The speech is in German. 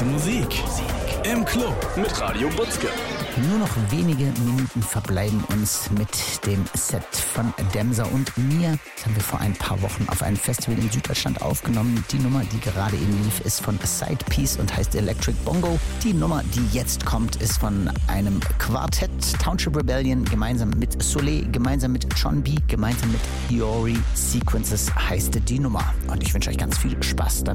Musik im Club mit Radio Butzke. Nur noch wenige Minuten verbleiben uns mit dem Set von Demser und mir. Das haben wir vor ein paar Wochen auf einem Festival in Süddeutschland aufgenommen. Die Nummer, die gerade eben lief, ist von Side Piece und heißt Electric Bongo. Die Nummer, die jetzt kommt, ist von einem Quartett, Township Rebellion, gemeinsam mit Soleil, gemeinsam mit John B., gemeinsam mit Iori. Sequences heißt die Nummer. Und ich wünsche euch ganz viel Spaß damit.